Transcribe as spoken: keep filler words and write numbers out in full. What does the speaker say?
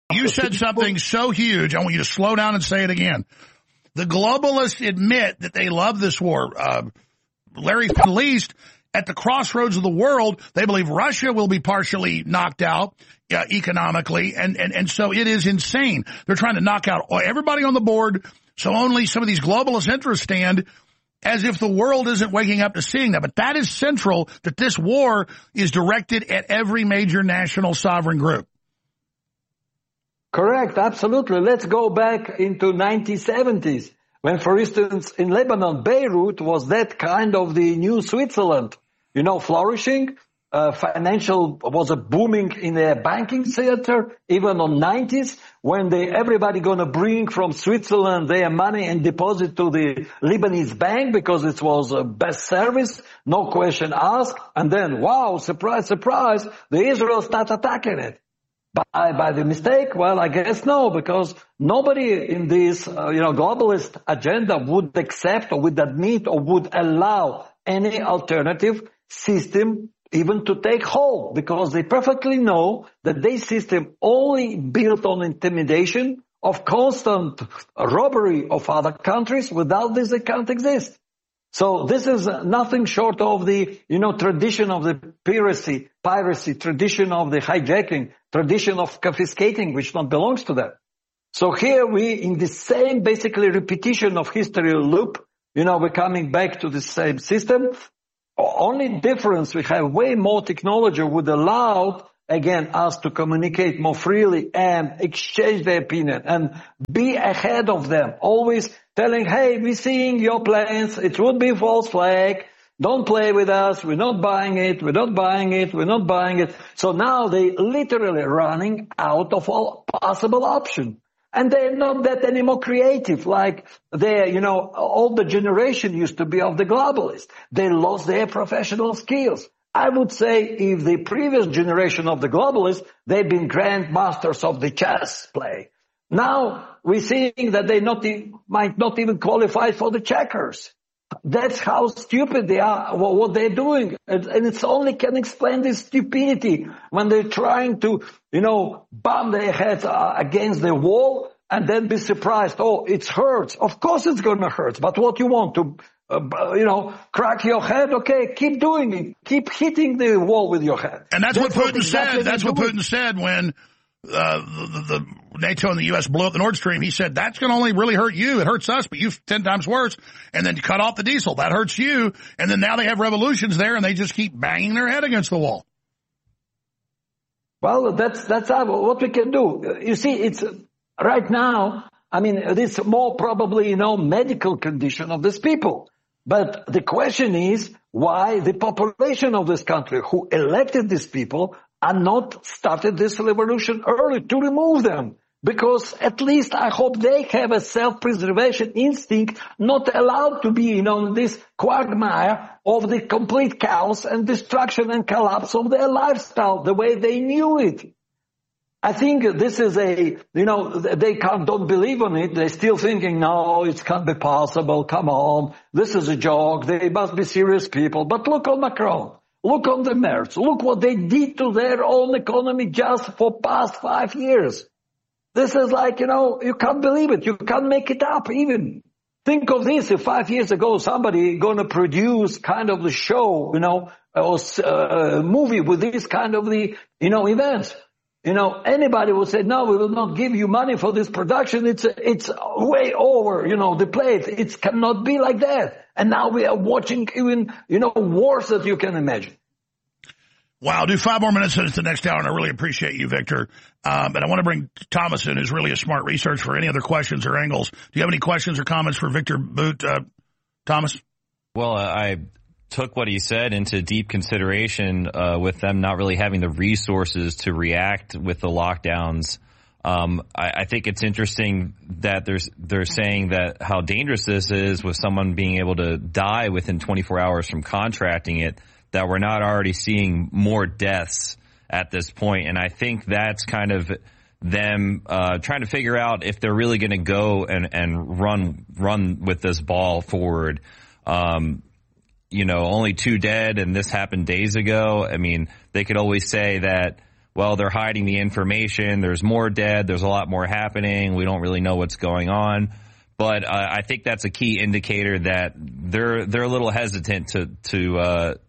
You said something so huge. I want you to slow down and say it again. The globalists admit that they love this war. Uh, Larry, at least at the crossroads of the world, they believe Russia will be partially knocked out uh, economically, and, and, and so it is insane. They're trying to knock out everybody on the board, so only some of these globalist interests stand, as if the world isn't waking up to seeing that. But that is central, that this war is directed at every major national sovereign group. Correct, absolutely. Let's go back into nineteen seventies, when, for instance, in Lebanon, Beirut was that kind of the new Switzerland, you know, flourishing. Uh, financial was a booming in the banking sector, even on nineties, when they, everybody gonna bring from Switzerland their money and deposit to the Lebanese bank because it was a best service, no question asked. And then, wow, surprise, surprise, the Israel start attacking it. By, by the mistake? Well, I guess no, because nobody in this, uh, you know, globalist agenda would accept or would admit or would allow any alternative system even to take hold, because they perfectly know that this system only built on intimidation, of constant robbery of other countries. Without this, they can't exist. So this is nothing short of the, you know, tradition of the piracy, piracy, tradition of the hijacking, tradition of confiscating, which not belongs to them. So here we, in the same basically repetition of history loop, you know, we're coming back to the same system. Only difference, we have way more technology would allow, again, us to communicate more freely and exchange their opinion and be ahead of them, always telling, hey, we're seeing your plans, it would be false flag, don't play with us, we're not buying it, we're not buying it, we're not buying it. So now they literally running out of all possible options. And they're not that anymore creative, like their, you know, older generation used to be of the globalists. They lost their professional skills. I would say if the previous generation of the globalists, they've been grandmasters of the chess play. Now we're seeing that they not e- might not even qualify for the checkers. That's how stupid they are, what they're doing. And, and it's only can explain this stupidity when they're trying to, you know, bump their heads uh, against the wall and then be surprised. Oh, it hurts. Of course it's going to hurt. But what you want to, uh, you know, crack your head? Okay, keep doing it. Keep hitting the wall with your head. And that's, that's what Putin what exactly said. That's what doing. Putin said when uh, the, the NATO and the U S blew up the Nord Stream. He said, that's going to only really hurt you. It hurts us, but you've ten times worse. And then you cut off the diesel. That hurts you. And then now they have revolutions there, and they just keep banging their head against the wall. Well, that's that's what we can do. You see, it's right now, I mean, it's more probably, you know, medical condition of these people. But the question is why the population of this country who elected these people are not started this revolution early to remove them. Because at least I hope they have a self-preservation instinct, not allowed to be, you know, this quagmire of the complete chaos and destruction and collapse of their lifestyle, the way they knew it. I think this is a, you know, they can't, don't believe on it. They're still thinking, no, it can't be possible. Come on. This is a joke. They must be serious people. But look on Macron. Look on the Merz. Look what they did to their own economy just for past five years. This is like, you know, you can't believe it. You can't make it up even. Think of this. If five years ago somebody going to produce kind of the show, you know, or a movie with this kind of the, you know, events. You know, anybody would say, no, we will not give you money for this production. It's, it's way over, you know, the plate. It cannot be like that. And now we are watching even, you know, wars that you can imagine. Wow, I'll do five more minutes into the next hour, and I really appreciate you, Victor. Um, and I want to bring Thomas in, who's really a smart researcher, for any other questions or angles. Do you have any questions or comments for Victor Bout, uh, Thomas? Well, uh, I took what he said into deep consideration uh, with them not really having the resources to react with the lockdowns. Um, I, I think it's interesting that there's, they're saying that how dangerous this is with someone being able to die within twenty-four hours from contracting it, that we're not already seeing more deaths at this point. And I think that's kind of them uh trying to figure out if they're really going to go and, and run run with this ball forward. Um, you know, only two dead, and this happened days ago. I mean, they could always say that, well, they're hiding the information. There's more dead. There's a lot more happening. We don't really know what's going on. But uh, I think that's a key indicator that they're they're a little hesitant to to uh,